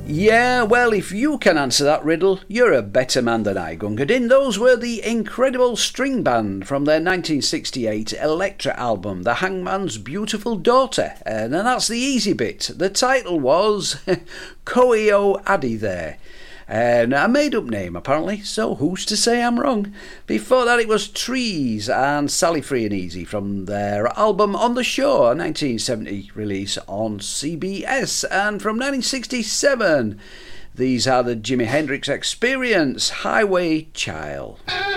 Yeah, well, if you can answer that riddle, you're a better man than I, Gunga Din. Those were the Incredible String Band from their 1968 Elektra album, The Hangman's Beautiful Daughter. And that's the easy bit. The title was Koio Addy there. And a made-up name, apparently, so who's to say I'm wrong? Before that, it was Trees and Sally Free and Easy from their album On the Shore, a 1970 release on CBS. And from 1967, these are the Jimi Hendrix Experience, Highway Child.